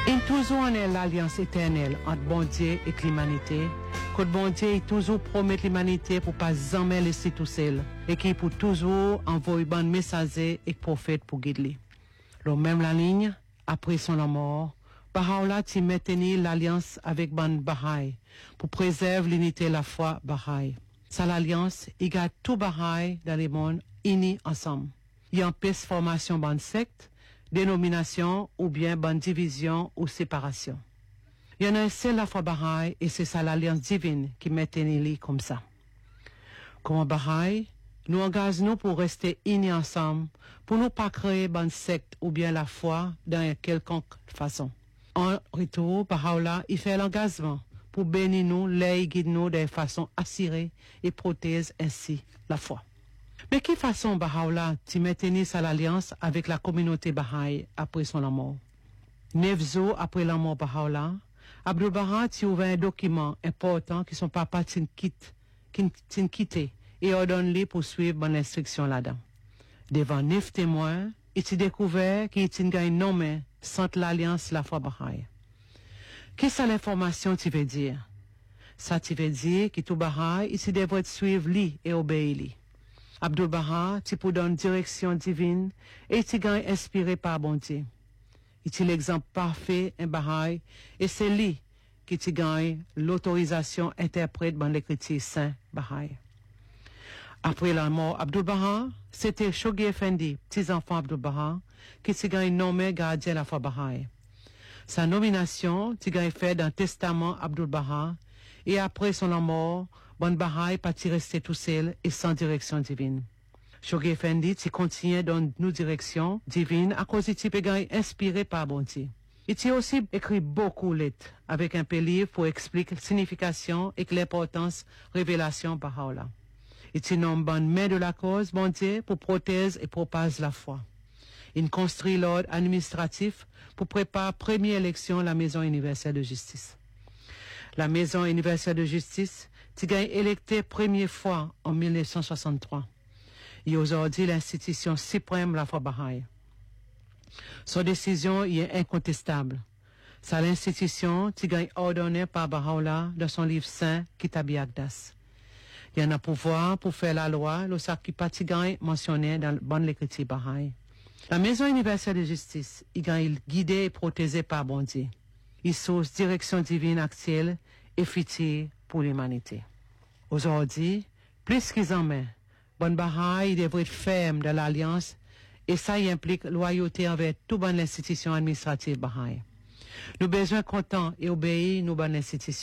Il toujours en est l'alliance éternelle entre bon Dieu et l'humanité. Que bon Dieu est toujours promet l'humanité pour pas jamais laisser tout seul et qui pour toujours envoyer bon messager et prophète pour guider. Le même la ligne après son mort, Baha'u'llah ti maintenir l'alliance avec ban Baha'i pour préserver l'unité de la foi Baha'i. Ça l'alliance, il garde tout Baha'i dans le monde unis ensemble. Il empêche formation ban secte, dénomination ou bien ban division ou séparation. Il y en a un seul la foi Baha'i et c'est ça l'alliance divine qui maintenir comme ça. Comme Baha'i, nous engageons pour rester unis ensemble, pour ne pas créer ban secte ou bien la foi dans quelconque façon. En retour, Baha'u'llah, il fait l'engagement pour bénir nous, les guider nous de façon assurée et protéger ainsi la foi. Mais quelle façon Baha'u'llah tu maintenir sa l'alliance avec la communauté Baha'i après son mort? 9 jours après la mort Baha'u'llah, Abdul Baha tu ouvert un document important qui son papa t'in quitté et ordonne-lui pour suivre mon instruction là-dedans. Devant 9 témoins, il t'a découvert qu'il t'a gagné nommé sans l'alliance la foi Baha'i. Qu'est-ce que l'information tu veux dire? Ça tu veux dire que tout Baha'i, il devrait suivre lui et obéir lui. Abdul Baha, tu peux donner direction divine et tu gagne inspiré par bon Dieu. Il est l'exemple parfait un Baha'i et c'est lui qui tu gagne l'autorisation interprète dans l'écriture saint Baha'i. Après la mort Abdul Baha, c'était Shoghi Effendi, petit-enfant Abdul Baha, qui tu gagne nommé gardien la foi Baha'i. Sa nomination, tu gagne fait dans le testament Abdul Baha et après son mort, Bon Baha'i parti rester tout seul et sans direction divine. Shoghi Effendi, tu continue dans nos directions divines à cause tu peux gagner inspiré par bon Dieu. Il t'a aussi écrit beaucoup de lettres avec un peu livre pour expliquer la signification et l'importance révélation Baha'u'llah. Il t'a nommé bonne main de la cause, bon Dieu, pour protéger et propager la foi. Il construit l'ordre administratif pour préparer la première élection de la Maison universelle de justice. La Maison universelle de justice tu gagné électé première fois en 1963. Et aujourd'hui l'institution suprême la foi Baha'i. Son décision est incontestable. C'est l'institution qui gagne ordonnée par Baha'u'llah dans son livre saint Kitab Yaqdas. Il y en a pouvoir pour faire la loi, le sac qui pas mentionné dans le bon l'écriture Baha'i. La Maison universelle de justice, il gagne guidée et protégée par bon Dieu. Il source direction divine actuelle et future pour l'humanité. Aujourd'hui, plus qu'ils en mettent, bon Baha'i devrait être ferme dans l'alliance et ça y implique loyauté envers toute bonne institution administrative Baha'i. Nous besoin content et obéir nos bonnes institutions.